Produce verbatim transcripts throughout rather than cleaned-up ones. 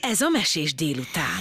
Ez a Mesés délután.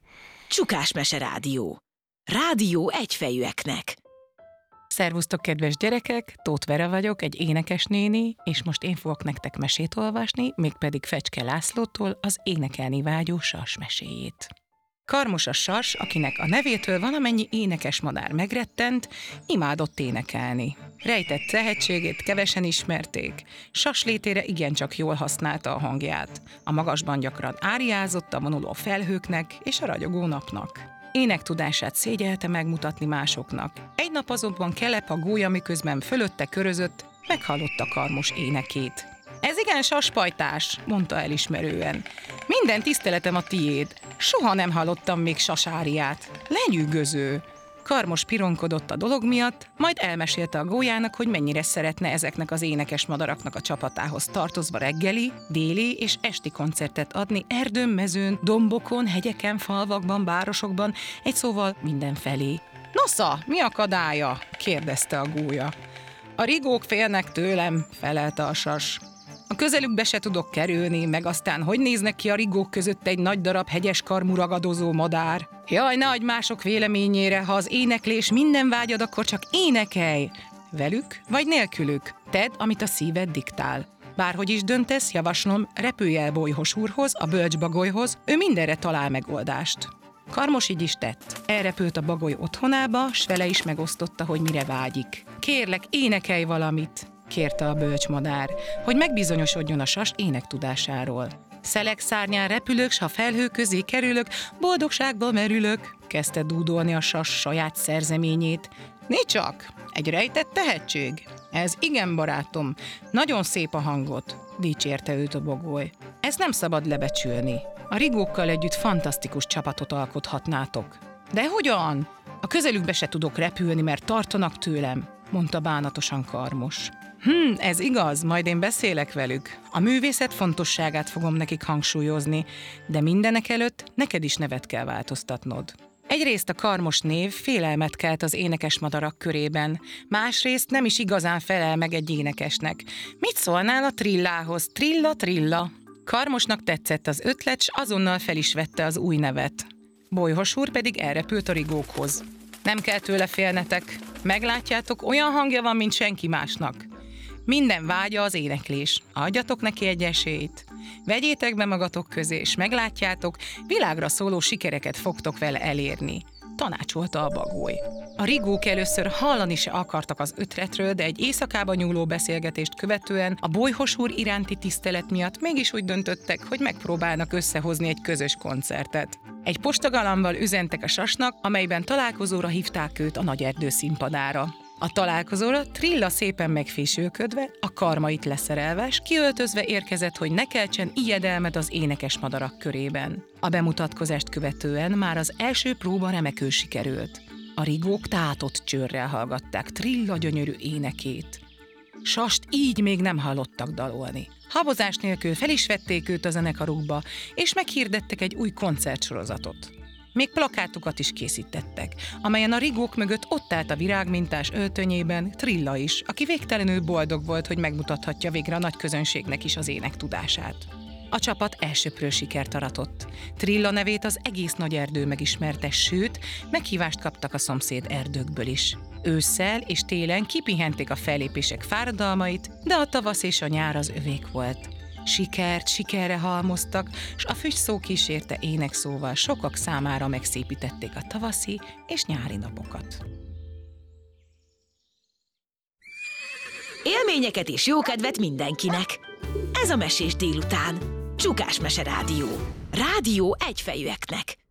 Csukás Mese Rádió. Rádió egyfejűeknek. Szervusztok, kedves gyerekek! Tóth Vera vagyok, egy énekesnéni, és most én fogok nektek mesét olvasni, mégpedig Fecske Lászlótól az énekelni vágyó sas meséjét. Karmos a sas, akinek a nevétől valamennyi énekes madár megrettent, imádott énekelni. Rejtett tehetségét kevesen ismerték, sas létére igencsak jól használta a hangját. A magasban gyakran áriázott a vonuló felhőknek és a ragyogó napnak. Énektudását szégyelte megmutatni másoknak. Egy nap azonban Kelep a gólya, miközben fölötte körözött, meghallotta Karmos énekét. Ez igen saspajtás, mondta elismerően. Minden tiszteletem a tiéd. Soha nem hallottam még sasáriát. Lenyűgöző. Karmos pironkodott a dolog miatt, majd elmesélte a gólyának, hogy mennyire szeretne ezeknek az énekes madaraknak a csapatához tartozva reggeli, déli és esti koncertet adni erdőn, mezőn, dombokon, hegyeken, falvakban, városokban, egy szóval mindenfelé. Nosza, mi akadálya? Kérdezte a gólya. A rigók félnek tőlem, felelte a sas. A közelükbe se tudok kerülni, meg aztán hogy néznek ki a rigók között egy nagy darab hegyes karmú ragadozó madár? Jaj, ne adj mások véleményére, ha az éneklés minden vágyad, akkor csak énekelj! Velük vagy nélkülük? Tedd, amit a szíved diktál. Bárhogy is döntesz, javaslom, repülj el Bolyhos úrhoz, a bölcs bagolyhoz, ő mindenre talál megoldást. Karmos így is tett. Elrepült a bagoly otthonába, s vele is megosztotta, hogy mire vágyik. Kérlek, énekelj valamit! Kérte a bölcsmadár, hogy megbizonyosodjon a sas énektudásáról. Szelek szárnyán repülök, s ha felhő közé kerülök, boldogságba merülök, kezdte dúdolni a sas saját szerzeményét. Né csak, egy rejtett tehetség. Ez igen, barátom, nagyon szép a hangod, dicsérte őt a bagoly. Ezt nem szabad lebecsülni. A rigókkal együtt fantasztikus csapatot alkothatnátok. De hogyan? A közelükbe se tudok repülni, mert tartanak tőlem, mondta bánatosan Karmos. Hm, ez igaz, majd én beszélek velük. A művészet fontosságát fogom nekik hangsúlyozni, de mindenek előtt neked is nevet kell változtatnod. Egyrészt a Karmos név félelmet kelt az énekes madarak körében, másrészt nem is igazán felel meg egy énekesnek. Mit szólnál a trillához? Trilla, trilla. Karmosnak tetszett az ötlet, s azonnal fel is vette az új nevet. Bolyhos úr pedig elrepült a rigókhoz. Nem kell tőle félnetek. Meglátjátok, olyan hangja van, mint senki másnak. Minden vágya az éneklés. Adjatok neki egy esélyt. Vegyétek be magatok közé, és meglátjátok, világra szóló sikereket fogtok vele elérni. Tanácsolta a bagoly. A rigók először hallani se akartak az ötletről, de egy éjszakába nyúló beszélgetést követően a Bolyhos úr iránti tisztelet miatt mégis úgy döntöttek, hogy megpróbálnak összehozni egy közös koncertet. Egy postagalambal üzentek a sasnak, amelyben találkozóra hívták őt a nagy erdő színpadára. A találkozóra Trilla szépen megfésülködve, a karmait leszerelve, s kiöltözve érkezett, hogy ne keltsen ijedelmet az énekes madarak körében. A bemutatkozást követően már az első próba remekül sikerült. A rigók tátott csőrrel hallgatták Trilla gyönyörű énekét. Sast így még nem hallottak dalolni. Habozás nélkül fel is vették őt a zenekarukba, és meghirdettek egy új koncertsorozatot. Még plakátokat is készítettek, amelyen a rigók mögött ott állt a virágmintás öltönyében Trilla is, aki végtelenül boldog volt, hogy megmutathatja végre a nagy közönségnek is az énektudását. A csapat elsöprő sikert aratott. Trilla nevét az egész nagy erdő megismerte, sőt, meghívást kaptak a szomszéd erdőkből is. Ősszel és télen kipihenték a fellépések fáradalmait, de a tavasz és a nyár az övék volt. Sikert, sikerre halmoztak, s a füstszó kísérte énekszóval sokak számára megszépítették a tavaszi és nyári napokat. Élményeket és jókedvet mindenkinek. Ez a Mesés délután. Csukás Mese Rádió. Rádió egyfejűeknek.